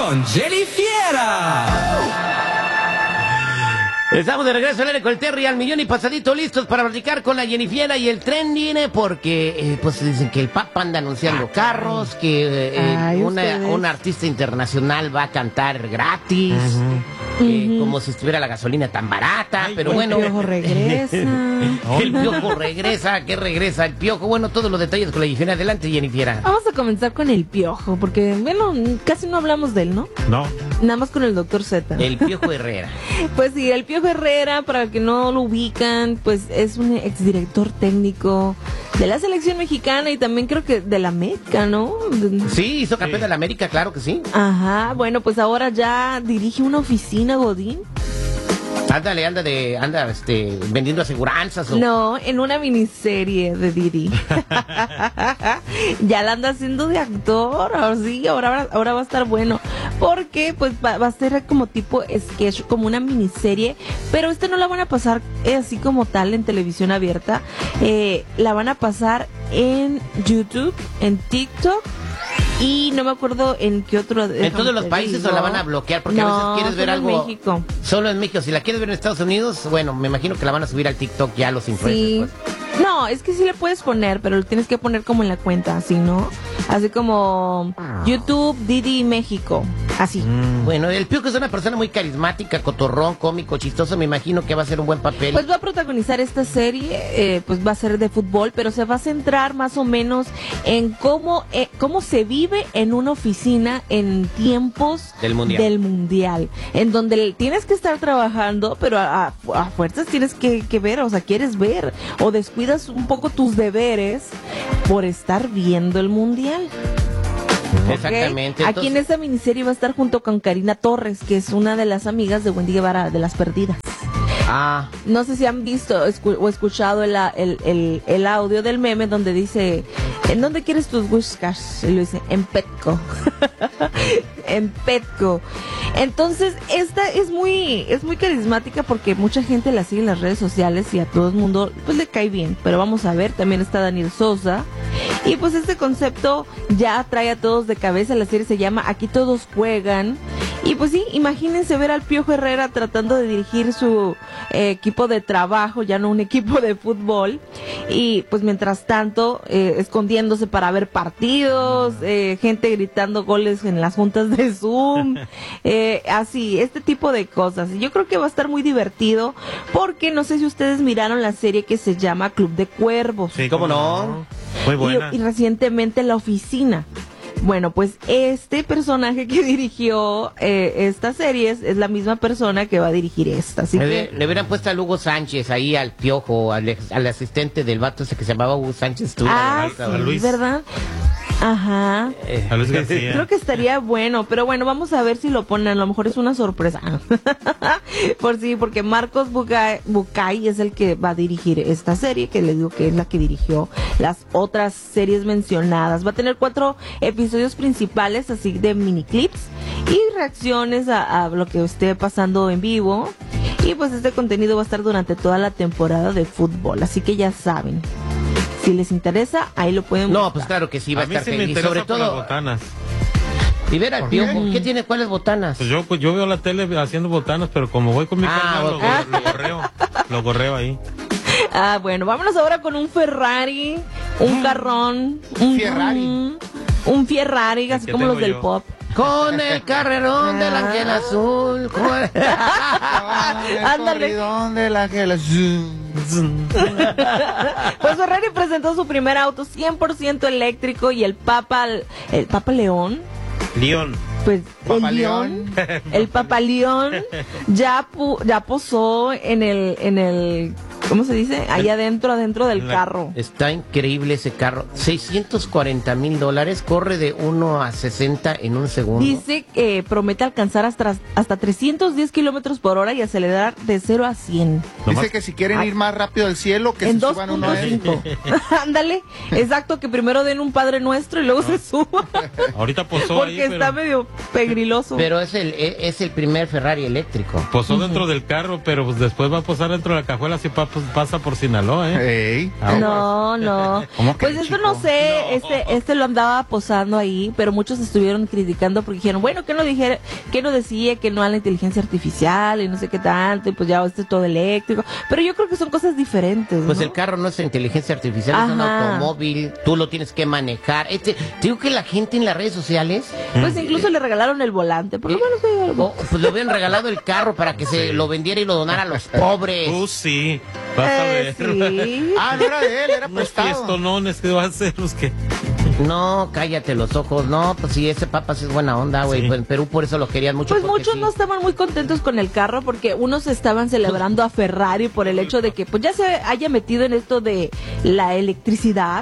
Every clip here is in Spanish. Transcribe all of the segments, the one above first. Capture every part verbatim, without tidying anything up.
con Jenny Fiera. Estamos de regreso al aire con el Terry al millón y pasadito, listos para platicar con la Jenny Fiera y el trending, porque eh, pues dicen que el Papa anda anunciando carros, que eh, Ay, una, una artista internacional va a cantar gratis, uh-huh. eh, uh-huh. como si estuviera la gasolina tan barata. Ay, pero el bueno, el Piojo regresa. El Piojo regresa, ¿qué regresa? El Piojo, bueno, todos los detalles con la Jenny Fiera. Adelante, Jenny Fiera. Vamos a comenzar con el Piojo, porque bueno, casi no hablamos de él, ¿no? No. Nada más con el doctor Z. El Piojo Herrera. Pues sí, el Piojo Herrera, para el que no lo ubican, pues es un exdirector técnico de la selección mexicana y también creo que de la América, ¿no? Sí, hizo campeón sí. de la América, claro que sí. Ajá, bueno, pues ahora ya dirige una oficina, Godín. Ándale, anda de, anda, este, vendiendo aseguranzas o... No, en una miniserie de Didi. Ya la anda haciendo de actor, ahora sí, ahora, ahora va a estar bueno. Porque, pues, va, va a ser como tipo sketch, como una miniserie, pero este no la van a pasar eh, así como tal en televisión abierta. Eh, la van a pasar en YouTube, en TikTok. Y no me acuerdo en qué otro... ¿En todos los países digo. o la van a bloquear? Porque no, a veces quieres ver algo... en México. Solo en México. Si la quieres ver en Estados Unidos, bueno, me imagino que la van a subir al TikTok ya los influencers. Sí. Pues. No, es que sí le puedes poner, pero lo tienes que poner como en la cuenta, así, ¿no? Así como YouTube, Didi México, así. Mm. Bueno, el Piojo es una persona muy carismática, cotorrón, cómico, chistoso. Me imagino que va a ser un buen papel. Pues va a protagonizar esta serie, eh, pues va a ser de fútbol, pero se va a centrar más o menos en cómo, eh, cómo se vive en una oficina en tiempos del mundial. del mundial, en donde tienes que estar trabajando, pero a, a, a fuerzas tienes que, que ver, o sea, quieres ver, o descuidas un poco tus deberes por estar viendo el mundial. Exactamente. Okay. Entonces... Aquí en esta miniserie va a estar junto con Karina Torres, que es una de las amigas de Wendy Guevara de Las Perdidas. Ah. No sé si han visto escu- o escuchado el, el, el, el audio del meme donde dice, ¿en dónde quieres tus whiskas? Y lo dice, en Petco. En Petco. Entonces, esta es muy, es muy carismática porque mucha gente la sigue en las redes sociales y a todo el mundo pues le cae bien. Pero vamos a ver, también está Daniel Sosa. Y pues este concepto ya trae a todos de cabeza. La serie se llama Aquí Todos Juegan. Y pues sí, imagínense ver al Piojo Herrera tratando de dirigir su eh, equipo de trabajo, ya no un equipo de fútbol. Y pues mientras tanto, eh, escondiéndose para ver partidos, eh, gente gritando goles en las juntas de Zoom, eh, así, este tipo de cosas. Y yo creo que va a estar muy divertido porque no sé si ustedes miraron la serie que se llama Club de Cuervos. Sí, ¿cómo no? Muy buena. Y, y recientemente La Oficina. Bueno, pues este personaje que dirigió eh, esta serie es, es la misma persona que va a dirigir esta. Así le, que... le hubieran puesto a Hugo Sánchez ahí al Piojo, al, ex, al asistente del vato ese que se llamaba Hugo Sánchez. Tú, Ah, la, sí, a Luis. ¿verdad? Ajá. Eh, A Luis García. Creo que estaría bueno, pero bueno, vamos a ver si lo ponen, a lo mejor es una sorpresa. Por sí, porque Marcos Bucay, Bucay es el que va a dirigir esta serie, que les digo que es la que dirigió las otras series mencionadas. Va a tener cuatro episodios principales, así de mini clips y reacciones a, a lo que esté pasando en vivo. Y pues este contenido va a estar durante toda la temporada de fútbol, así que ya saben. Si les interesa, ahí lo pueden no, buscar. pues claro que sí, va a, A mí estar sí me feliz. interesa Sobre por las todo, botanas. y ver al ¿Por Piojo. qué? ¿Qué tiene? ¿Cuáles botanas? Pues yo, pues yo veo la tele haciendo botanas, pero como voy con mi Ah, carnal, ok. lo, lo gorreo. Lo gorreo ahí. Ah, bueno, vámonos ahora con un Ferrari, un carrón, un Ferrari. un Ferrari, así ¿Qué como los tengo del yo? pop. Con el carrerón del ángel azul. con el- Ándale. del ángel azul. Pues Ferrari presentó su primer auto cien por ciento eléctrico y el Papa, el Papa León, León. pues Papa el León, el Papa León ya pu- ya posó en el en el ¿cómo se dice? Ahí adentro, adentro del La- carro. Está increíble ese carro. seiscientos cuarenta mil dólares. Corre de uno a sesenta en un segundo. Dice que promete alcanzar hasta, hasta trescientos diez kilómetros por hora y acelerar de cero a cien. Dice que si quieren ir más rápido al cielo, que En se dos suban uno punto a él. cinco. Ándale, exacto, que primero den un Padre Nuestro y luego se suba. Ahorita posó Porque ahí, está pero... medio Pegriloso. Pero es el, e- es el primer Ferrari eléctrico. Posó dentro del carro, pero pues después va a posar dentro de la cajuela si pa- pues, pasa por Sinaloa, ¿eh? Ey. No, no. ¿Cómo que Pues esto chico? no sé, No. este este lo andaba posando ahí, pero muchos estuvieron criticando porque dijeron, bueno, ¿qué no dijera, qué no decía que no a la inteligencia artificial y no sé qué tanto, y pues ya este es todo eléctrico? Pero yo creo que son cosas diferentes, Pues ¿no? el carro no es inteligencia artificial, es un Ajá. automóvil, tú lo tienes que manejar. Este, te digo que la gente en las redes sociales, Pues incluso le regalaron el volante, por lo menos hay algo. oh, pues le hubieran regalado el carro para que se lo vendiera y lo donara a los pobres. Uh, sí. Vas a Eh, ver. sí. Ah, no era de él, era Unos prestado. fiestonones que va a hacer los que. No, cállate los ojos. No, pues si ese papa sí es buena onda, güey. Sí. Pues en Perú por eso lo querían mucho. Pues porque muchos sí. no estaban muy contentos con el carro porque unos estaban celebrando a Ferrari por el hecho de que pues ya se haya metido en esto de la electricidad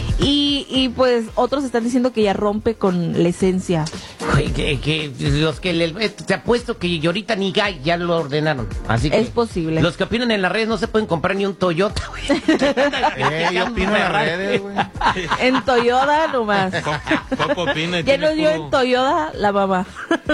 y, y pues otros están diciendo que ya rompe con la esencia. Güey, que, que los que le, eh, te apuesto que ahorita ni Guy ya lo ordenaron. Así que Es posible. Los que opinan en las redes no se pueden comprar ni un Toyota, güey. Eh, yo opino en las redes, güey. En Toyota nomás. Poco opina y Ya tiene nos dio puro- en Toyota la mamá.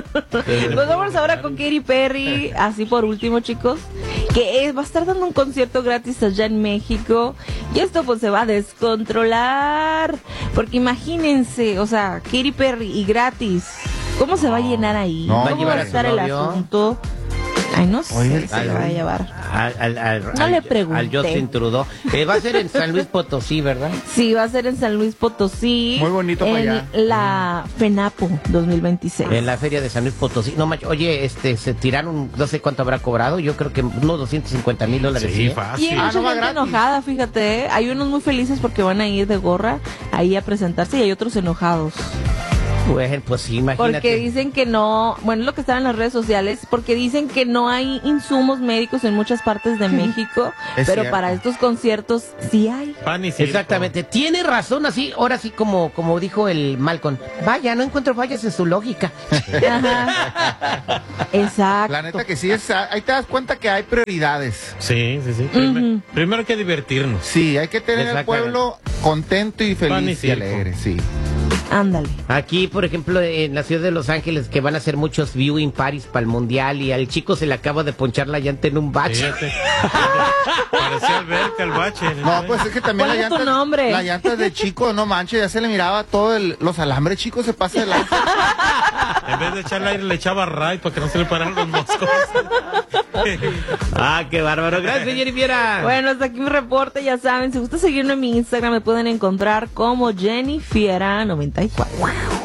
Pues vamos ahora con Katy Perry, así por último, chicos, que es- va a estar dando un concierto gratis allá en México y esto pues se va a descontrolar, porque imagínense, o sea, Katy Perry y gratis, ¿cómo se va a llenar ahí? No. ¿Cómo ¿Va a llevar va a a su estar el novio? asunto? Ay, no sé Oye, si se lo va a llevar. Al, al, al- No al- le pregunté. Al Justin Trudeau. Eh, va a ser en San Luis Potosí, ¿verdad? Sí, va a ser en San Luis Potosí. Muy bonito en para allá. la FENAPO dos mil veintiséis. En la feria de San Luis Potosí. No manches, oye, este, se tiraron, no sé cuánto habrá cobrado. Yo creo que unos doscientos cincuenta mil dólares. Sí, ¿eh? Y fácil. hay Ah, mucha no va gente gratis. enojada, fíjate, ¿eh? Hay unos muy felices porque van a ir de gorra ahí a presentarse y hay otros enojados. Bueno, pues sí, imagínate. Porque dicen que no, bueno, es lo que está en las redes sociales, porque dicen que no hay insumos médicos en muchas partes de México, Es pero cierto. para estos conciertos sí hay. Pan y circo. Exactamente, tiene razón, así, ahora sí como, como dijo el Malcolm, vaya, no encuentro fallas en su lógica. Ajá. Exacto. La neta que sí, es, ahí te das cuenta que hay prioridades. Sí, sí, sí. Primer- Ujú. Primero hay que divertirnos. Sí, hay que tener el Exactamente. pueblo contento y Pan y feliz y circo. alegre, sí. Ándale. Aquí, por ejemplo, en la ciudad de Los Ángeles, que van a hacer muchos viewing parties para el mundial y al chico se le acaba de ponchar la llanta en un bache. Fíjate. Parecía alberca el bache. No, pues es que también la ¿Cuál es tu llanta, nombre? la llanta de chico, no manches, ya se le miraba todo el, los alambres chicos, se pasa de lanza. En vez de echarle aire le echaba ray para que no se le pararan los moscos. Ah, qué bárbaro. Gracias, Jennifiera. Bueno, hasta aquí mi reporte, ya saben, si gusta seguirme en mi Instagram me pueden encontrar como Jennifiera noventa y cuatro.